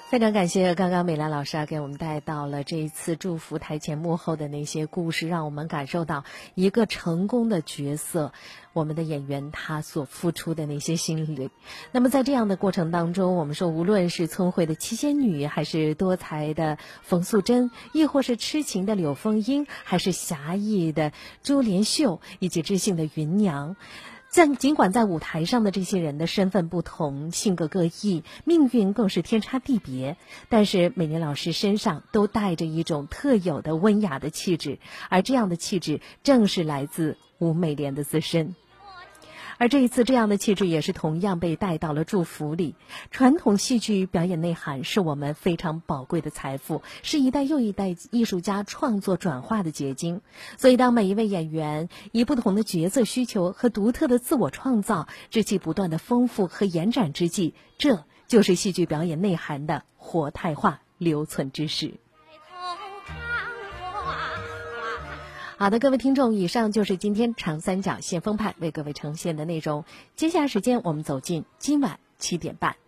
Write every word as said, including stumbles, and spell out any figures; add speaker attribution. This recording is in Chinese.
Speaker 1: 非常感谢刚刚美兰老师啊，给我们带到了这一次祝福台前幕后的那些故事，让我们感受到一个成功的角色，我们的演员他所付出的那些心力。那么在这样的过程当中，我们说无论是聪慧的七仙女，还是多才的冯素珍，亦或是痴情的柳凤英，还是侠义的朱莲秀，以及知性的芸娘，在尽管在舞台上的这些人的身份不同，性格各异，命运更是天差地别，但是美玲老师身上都带着一种特有的温雅的气质，而这样的气质正是来自吴美莲的自身。而这一次这样的气质也是同样被带到了祝福里。传统戏剧表演内涵是我们非常宝贵的财富，是一代又一代艺术家创作转化的结晶。所以当每一位演员以不同的角色需求和独特的自我创造，志气不断的丰富和延展之际，这就是戏剧表演内涵的活态化留存之时。好的，各位听众，以上就是今天长三角先锋派为各位呈现的内容。接下来时间我们走进今晚七点半。